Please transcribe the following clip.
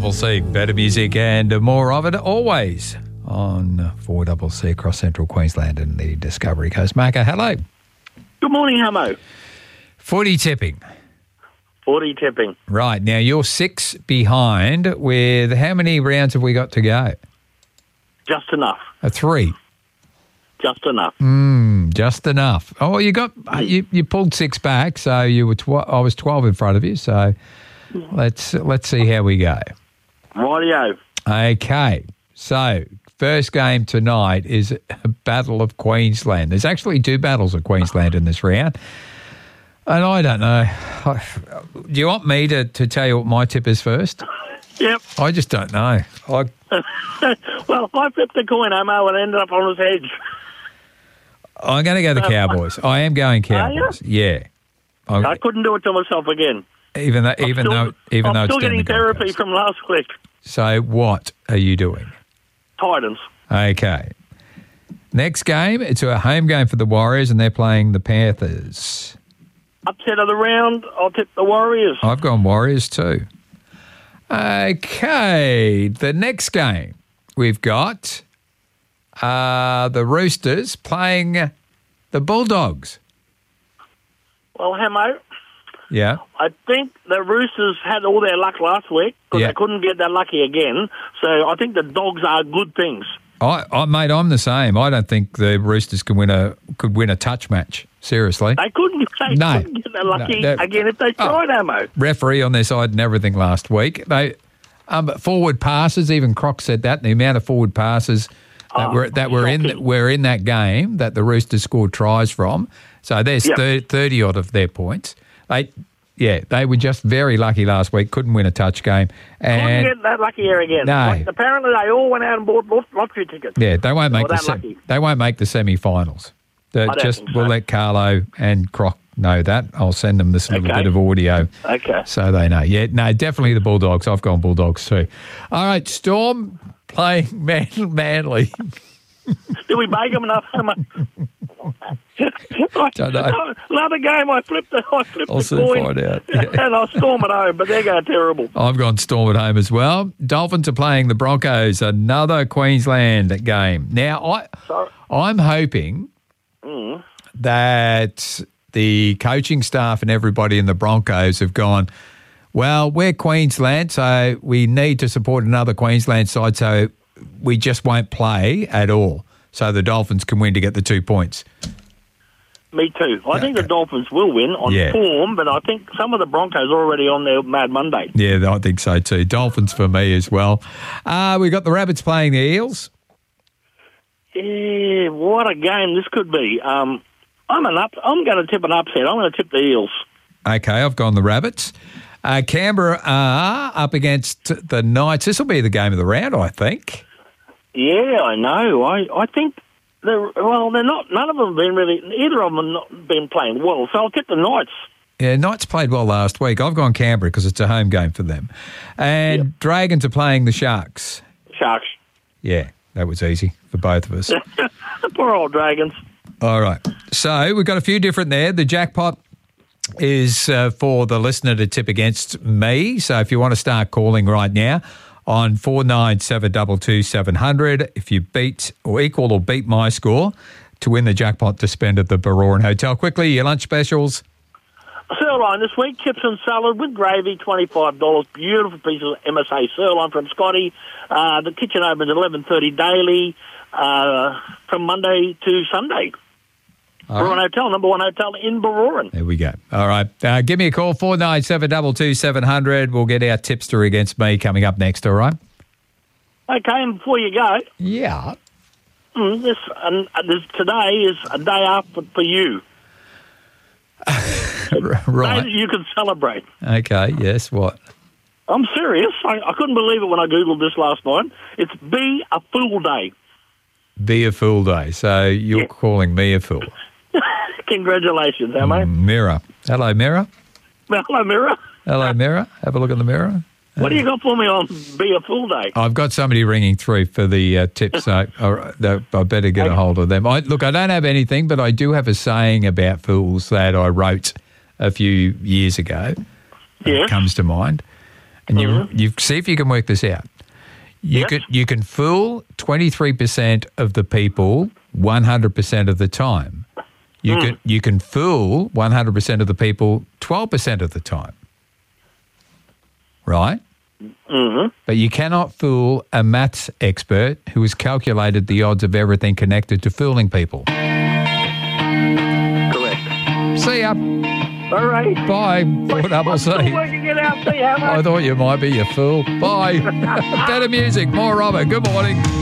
4CC, better music and more of it always on 4CC across central Queensland and the Discovery Coast. Marco, hello. Good morning, Hamo. Footy tipping. Footy tipping. Right, now you're 6 behind with how many rounds have we got to go? Just enough. 3. Just enough. Just enough. Oh, you got you pulled 6 back, so you were I was 12 in front of you. So let's see how we go. Rightio. Okay, so first game tonight is a Battle of Queensland. There's actually 2 battles of Queensland in this round, and I don't know. Do you want me to tell you what my tip is first? Yep. I just don't know. Well, I flipped the coin, Hamo, and ended up on his edge. I'm going to go the Cowboys. I am going Cowboys. Yeah. I couldn't do it to myself again. Even though I'm it's still getting the therapy Broncos. from last week. So what are you doing? Titans. Okay. Next game, it's a home game for the Warriors, and they're playing the Panthers. Upset of the round, I'll tip the Warriors. I've gone Warriors too. Okay. The next game, we've got the Roosters playing the Bulldogs. Well, Hamo, Yeah. I think the Roosters had all their luck last week because Yeah. they couldn't get that lucky again. So I think the Dogs are good things. Mate, I'm the same. I don't think the Roosters could win a touch match. Seriously. They couldn't get that lucky again if they tried, Hamo. Referee on their side and everything last week. They forward passes, even Croc said that, the amount of forward passes that were in that game that the Roosters scored tries from. So there's 30 odd of their points. They were just very lucky last week. Couldn't win a touch game. And Couldn't get that lucky here again. No. Like, apparently they all went out and bought lottery tickets. yeah, they won't make They the semi-finals. don't think so. We'll let Carlo and Croc know that. I'll send them this little Okay. bit of audio. Okay. So they know. Yeah, no, definitely the Bulldogs. I've gone Bulldogs too. All right, Storm playing Manly. Did we bake them enough? Don't know. Another game, I flipped the I'll soon coin find out. Yeah. and I storm it home, but they're going terrible. I've gone Storm at home as well. Dolphins are playing the Broncos, another Queensland game. Now, I'm hoping that the coaching staff and everybody in the Broncos have gone, well, we're Queensland, so we need to support another Queensland side, so we just won't play at all, so the Dolphins can win to get the 2 points. Me too. I think the Dolphins will win on form, but I think some of the Broncos are already on their Mad Monday. Yeah, I think so too. Dolphins for me as well. We've got the Rabbits playing the Eels. Yeah, what a game this could be. I'm going to tip an upset. I'm going to tip the Eels. Okay, I've gone the Rabbits. Canberra are up against the Knights. This will be the game of the round, I think. Yeah, I know. I think they're not. None of them have been really. Either of them have not been playing well. So I'll tip the Knights. Yeah, Knights played well last week. I've gone Canberra because it's a home game for them. And Dragons are playing the Sharks. Sharks. Yeah, that was easy for both of us. The poor old Dragons. All right. So we've got a few different there. The jackpot is for the listener to tip against me. So if you want to start calling right now on 4972 700, if you beat or equal or beat my score to win the jackpot to spend at the Baroran Hotel. Quickly, your lunch specials. Sirloin this week, chips and salad with gravy, $25. Beautiful piece of MSA sirloin from Scotty. The kitchen opens at 11:30 daily from Monday to Sunday. Baroran Hotel, number 1 hotel in Baroran. There we go. All right. Give me a call, 4972 700. We'll get our tipster against me coming up next, all right? Okay, and before you go, Yeah. today is a day after for you. Right. Day that you can celebrate. Okay, yes, what? I'm serious. I couldn't believe it when I Googled this last night. It's Be a Fool Day. Be a fool day. So you're calling me a fool. Congratulations, mate. Mirror. Hello, Mirror. Hello, Mirror. Hello, Mirror. Have a look in the mirror. What do you got for me on Be a Fool Day? I've got somebody ringing through for the tips, so I better get a hold of them. I don't have anything, but I do have a saying about fools that I wrote a few years ago. Yeah. It comes to mind. And you see if you can work this out. You can fool 23% of the people 100% of the time. You can fool 100% of the people 12% of the time. Right? Mm-hmm. But you cannot fool a maths expert who has calculated the odds of everything connected to fooling people. Correct. See ya. All right. Bye. I'm still working it out. See how much. I thought you might be, you fool. Bye. Better music, more of it. Good morning.